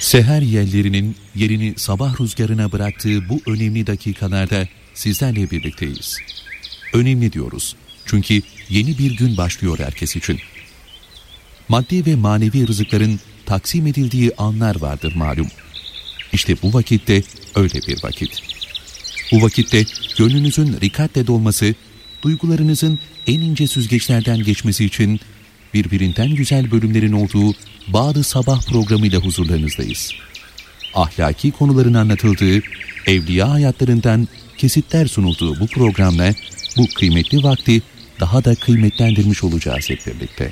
Seher yellerinin yerini sabah rüzgarına bıraktığı bu önemli dakikalarda sizlerle birlikteyiz. Önemli diyoruz çünkü yeni bir gün başlıyor herkes için. Maddi ve manevi rızıkların taksim edildiği anlar vardır malum. İşte bu vakitte öyle bir vakit. Bu vakitte gönlünüzün rikatle dolması, duygularınızın en ince süzgeçlerden geçmesi için birbirinden güzel bölümlerin olduğu Bağ-ı Sabah programıyla huzurlarınızdayız. Ahlaki konuların anlatıldığı, evliya hayatlarından kesitler sunulduğu bu programla bu kıymetli vakti daha da kıymetlendirmiş olacağız hep birlikte.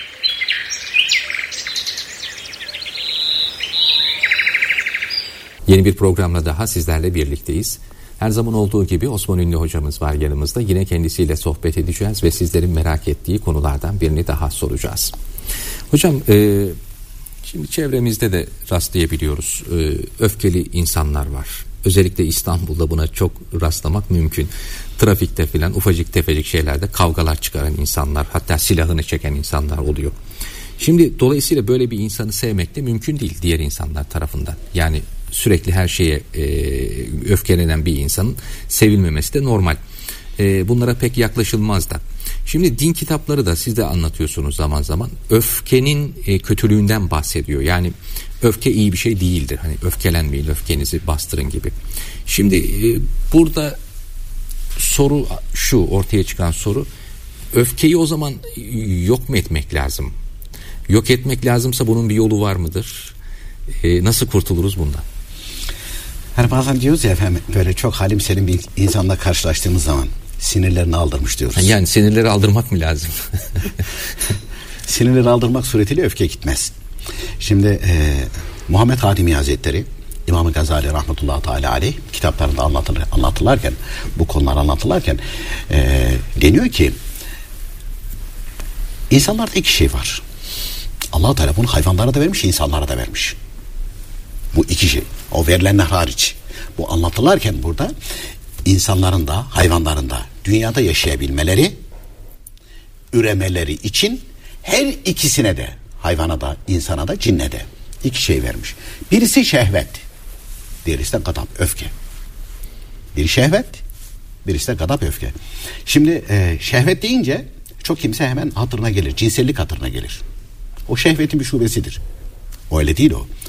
Yeni bir programla daha sizlerle birlikteyiz. Her zaman olduğu gibi Osman Ünlü hocamız var yanımızda. Yine kendisiyle sohbet edeceğiz ve sizlerin merak ettiği konulardan birini daha soracağız. Hocam şimdi çevremizde de rastlayabiliyoruz. Öfkeli insanlar var. Özellikle İstanbul'da buna çok rastlamak mümkün. Trafikte filan ufacık tefecik şeylerde kavgalar çıkaran insanlar, hatta silahını çeken insanlar oluyor. Şimdi dolayısıyla böyle bir insanı sevmek de mümkün değil diğer insanlar tarafından. Yani sürekli her şeye öfkelenen bir insanın sevilmemesi de normal. Bunlara pek yaklaşılmaz da. Şimdi din kitapları da siz de anlatıyorsunuz zaman zaman. Öfkenin kötülüğünden bahsediyor. Yani öfke iyi bir şey değildir. Hani öfkelenmeyin, öfkenizi bastırın gibi. Şimdi burada soru şu, ortaya çıkan soru. Öfkeyi o zaman yok mu etmek lazım? Yok etmek lazımsa bunun bir yolu var mıdır? Nasıl kurtuluruz bundan? Hani bazen diyoruz ya efendim, böyle çok halim selim bir insanla karşılaştığımız zaman sinirlerini aldırmış diyoruz. Yani sinirleri aldırmak mı lazım? Sinirleri aldırmak suretiyle öfke gitmez. Şimdi Muhammed Hatimi Hazretleri, İmam-ı Gazali rahmetullahi teala aleyh kitaplarında anlatırlarken, bu konular anlatırlarken deniyor ki insanlarda iki şey var. Allah-u Teala bunu hayvanlara da vermiş, insanlara da vermiş. Bu iki şey. O verilenler hariç. Bu anlatılırken burada insanların da hayvanların da dünyada yaşayabilmeleri, üremeleri için her ikisine de, hayvana da, insana da, cinne de iki şey vermiş. Birisi şehvet, birisi de gadap, öfke. Biri şehvet, birisi de gadap, öfke. Şimdi şehvet deyince çok kimse hemen hatırına gelir, cinsellik hatırına gelir. O şehvetin bir şubesidir. O öyle değil o.